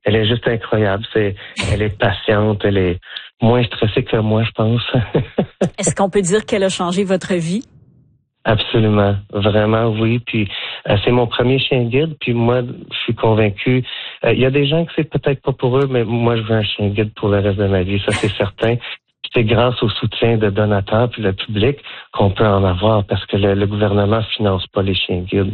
elle est juste incroyable. Elle est patiente, elle est moins stressée que moi, je pense. Est-ce qu'on peut dire qu'elle a changé votre vie? Absolument, vraiment oui. Puis c'est mon premier chien guide. Puis moi, je suis convaincu. Il y a des gens que c'est peut-être pas pour eux, mais moi, je veux un chien guide pour le reste de ma vie. Ça, c'est certain. Puis c'est grâce au soutien de donateurs puis le public qu'on peut en avoir, parce que le gouvernement finance pas les chiens guides.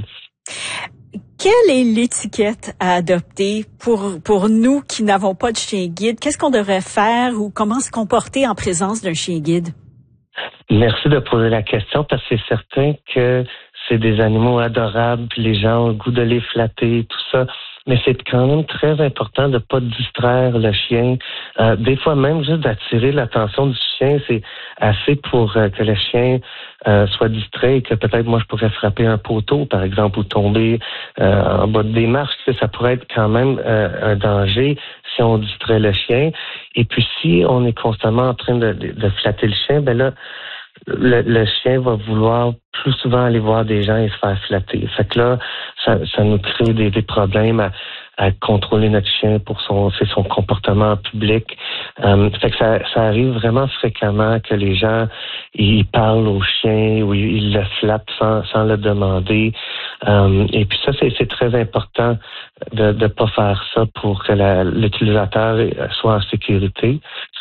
Quelle est l'étiquette à adopter pour nous qui n'avons pas de chien guide? Qu'est-ce qu'on devrait faire ou comment se comporter en présence d'un chien guide? Merci de poser la question, parce que c'est certain que c'est des animaux adorables, puis les gens ont le goût de les flatter, tout ça. Mais c'est quand même très important de pas distraire le chien. Des fois même juste d'attirer l'attention du chien, c'est assez pour que le chien soit distrait et que peut-être moi je pourrais frapper un poteau, par exemple, ou tomber en bas des marches. Ça pourrait être quand même un danger si on distrait le chien. Et puis si on est constamment en train de flatter le chien, ben là, le chien va vouloir plus souvent aller voir des gens et se faire flatter. Fait que là, ça nous crée des problèmes à contrôler notre chien pour son comportement en public. Fait que ça arrive vraiment fréquemment que les gens ils parlent au chien ou ils le flattent sans le demander. Et puis ça, c'est très important de pas faire ça pour que l'utilisateur soit en sécurité.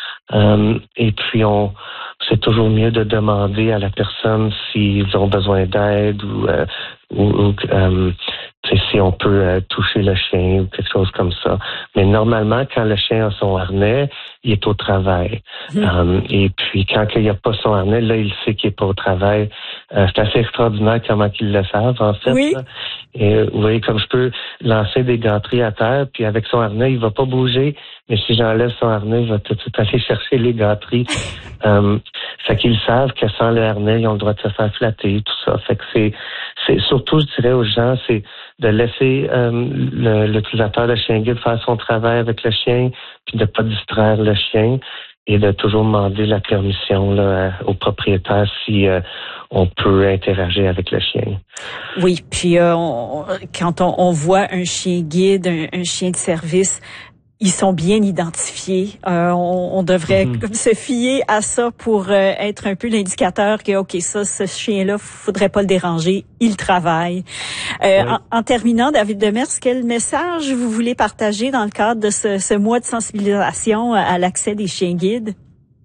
Et puis c'est toujours mieux de demander à la personne s'ils ont besoin d'aide ou si on peut toucher le chien ou quelque chose comme ça. Mais normalement, quand le chien a son harnais, il est au travail. Et puis quand il n'y a pas son harnais, là, il sait qu'il n'est pas au travail. C'est assez extraordinaire comment ils le savent, en fait. Oui. Là. Et vous voyez, comme je peux lancer des gâteries à terre, puis avec son harnais, il va pas bouger. Mais si j'enlève son harnais, il va tout de suite aller chercher les gâteries. Fait qu'ils savent que sans le harnais, ils ont le droit de se faire flatter, tout ça. Fait que c'est surtout, je dirais aux gens, c'est de laisser l'utilisateur de chien guide faire son travail avec le chien, puis de pas distraire le chien et de toujours demander la permission là, au propriétaire si on peut interagir avec le chien. Oui, puis quand on voit un chien guide, un chien de service, ils sont bien identifiés. On devrait se fier à ça pour être un peu l'indicateur que, OK, ce chien-là, faudrait pas le déranger, il travaille. Oui. En terminant, David Demers, quel message vous voulez partager dans le cadre de ce mois de sensibilisation à l'accès des chiens guides?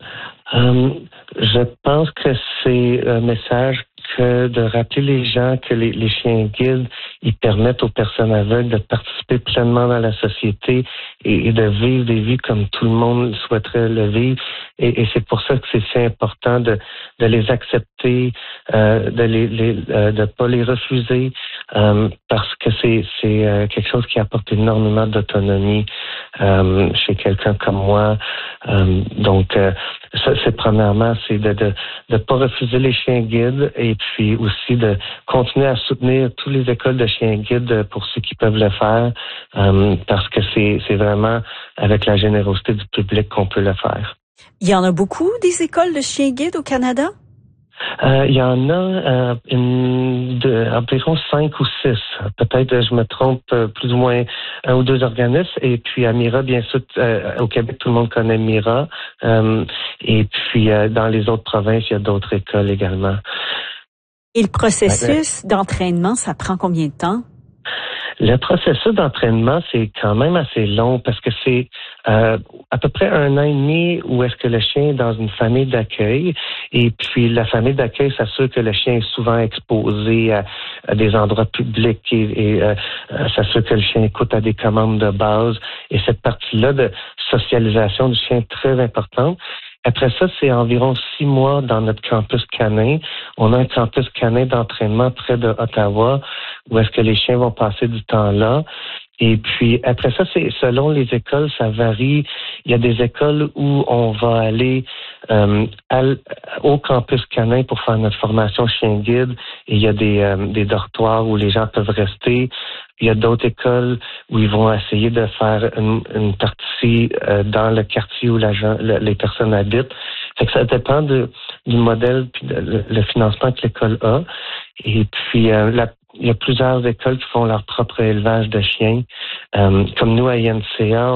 Je pense que c'est un message de rappeler les gens que les chiens guides, ils permettent aux personnes aveugles de participer pleinement dans la société et de vivre des vies comme tout le monde souhaiterait le vivre. Et c'est pour ça que c'est si important de les accepter, de pas les refuser, parce que c'est quelque chose qui apporte énormément d'autonomie chez quelqu'un comme moi. Donc ça, c'est premièrement, c'est de pas refuser les chiens guides et puis aussi de continuer à soutenir toutes les écoles de chiens guides pour ceux qui peuvent le faire, parce que c'est vraiment avec la générosité du public qu'on peut le faire. Il y en a beaucoup des écoles de chiens guides au Canada? Il y en a environ 5 ou 6. Peut-être je me trompe, plus ou moins 1 ou 2 organismes. Et puis à Mira, bien sûr, au Québec, tout le monde connaît Mira. Et puis dans les autres provinces, il y a d'autres écoles également. Et le processus d'entraînement, ça prend combien de temps? Le processus d'entraînement, c'est quand même assez long parce que c'est à peu près 1 an et demi où est-ce que le chien est dans une famille d'accueil et puis la famille d'accueil s'assure que le chien est souvent exposé à des endroits publics et s'assure que le chien écoute à des commandes de base et cette partie-là de socialisation du chien est très importante. Après ça, c'est environ 6 mois dans notre campus canin. On a un campus canin d'entraînement près de Ottawa où est-ce que les chiens vont passer du temps là. Et puis, après ça, c'est selon les écoles, ça varie. Il y a des écoles où on va aller au campus canin pour faire notre formation chien guide. Et il y a des dortoirs où les gens peuvent rester. Il y a d'autres écoles où ils vont essayer de faire une partie dans le quartier où les personnes habitent. Fait que ça dépend du modèle puis le financement que l'école a. Et puis, il y a plusieurs écoles qui font leur propre élevage de chiens. Comme nous à INCA,